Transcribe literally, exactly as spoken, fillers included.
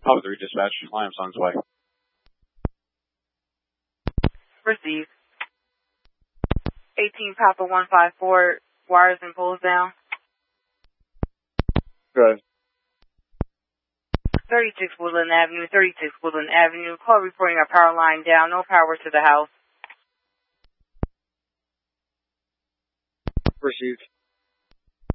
Oh, three dispatch. Liam's on his way. Received. eighteen Papa one five four, wires and pulls down. Good. thirty-six Woodland Avenue, thirty-six Woodland Avenue. Call reporting a power line down. No power to the house. Received.